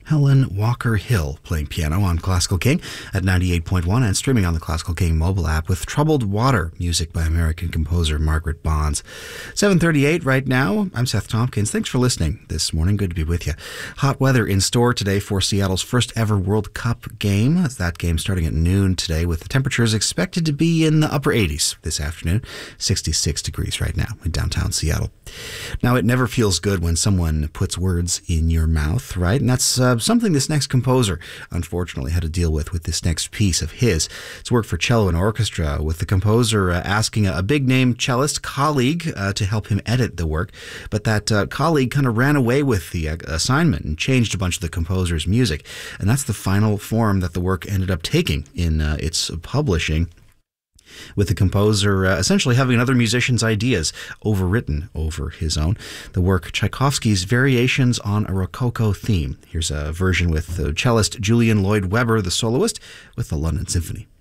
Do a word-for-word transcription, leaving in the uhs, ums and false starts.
Helen Walker Hill playing piano on Classical King at ninety-eight point one and streaming on the Classical King mobile app with Troubled Water, music by American composer Margaret Bonds. seven thirty-eight right now. I'm Seth Tompkins. Thanks for listening this morning. Good to be with you. Hot weather in store today for Seattle's first ever World Cup game. That's that game starting at noon today with the temperatures expected to be in the upper eighties this afternoon. sixty-six degrees right now in downtown Seattle. Now, it never feels good when someone puts words in your mouth, right? And that's uh, something this next composer, unfortunately, had to deal with with this next piece of his. It's work for cello and orchestra, with the composer uh, asking a, a big-name cellist colleague uh, to help him edit the work. But that uh, colleague kind of ran away with the uh, assignment and changed a bunch of the composer's music. And that's the final form that the work ended up taking in uh, its publishing, with the composer uh, essentially having other musicians' ideas overwritten over his own. The work, Tchaikovsky's Variations on a Rococo Theme. Here's a version with uh, cellist Julian Lloyd Webber, the soloist, with the London Symphony.